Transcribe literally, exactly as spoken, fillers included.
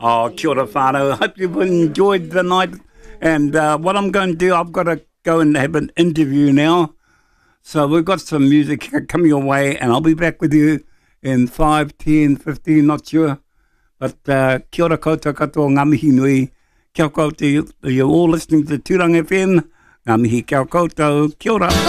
Oh, kia ora whānau. Hope you've enjoyed the night. And uh, what I'm going to do, I've got to go and have an interview now. So we've got some music coming your way, and I'll be back with you in five, ten, fifteen, not sure. But uh, kia ora koutou katoa ngā mihi nui. Kia koutou, you're all listening to Tūranga F M. Ngā mihi kia koutou. Kia ora.